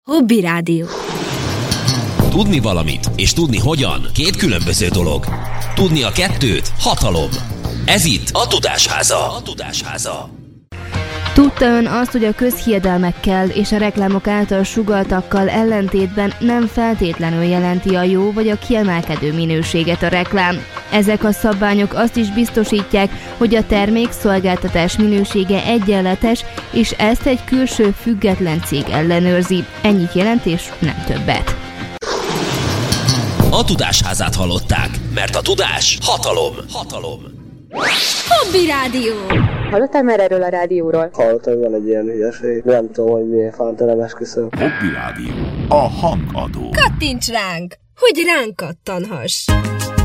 Hobby Rádió. Tudni valamit és tudni hogyan két különböző dolog. Tudni a kettőt hatalom. Ez itt a Tudásháza. Tudta ön azt, hogy a közhiedelmekkel és a reklámok által sugalltakkal ellentétben nem feltétlenül jelenti a jó vagy a kiemelkedő minőséget a reklám? Ezek a szabványok azt is biztosítják, hogy a termék-szolgáltatás minősége egyenletes, és ezt egy külső független cég ellenőrzi. Ennyit jelent és nem többet. A Tudásházát hallották, mert a tudás hatalom. Hobby Rádió. Hallottál már erről a rádióról? Hallottam, hogy van egy ilyen hülyeség. Nem tudom, hogy miért fántelen esküszöm. Hobby Rádió. A hangadó. Kattints ránk, hogy ránk kattanhass.